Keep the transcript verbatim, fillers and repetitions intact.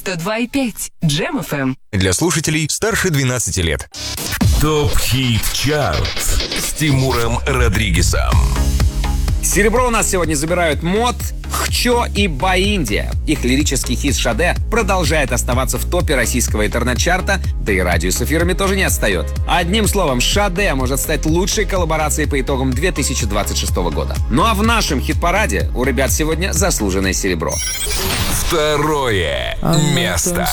сто два и пять Джем эф эм. Для слушателей старше двенадцати лет. ТОП-хит чарт с Тимуром Родригезом. Серебро у нас сегодня забирают Мот, Хчо и Баиндия. Их лирический хит «Шаде» продолжает оставаться в топе российского интернет-чарта, да и радио с эфирами тоже не отстает. Одним словом, «Шаде» может стать лучшей коллаборацией по итогам две тысячи двадцать шестого года. Ну а в нашем хит-параде у ребят сегодня заслуженное серебро. Второе место.